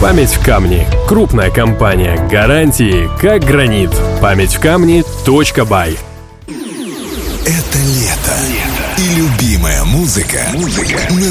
Память в камне. Крупная компания. Гарантии как гранит. Памятьвкамне.бай. Это лето. И любимая музыка на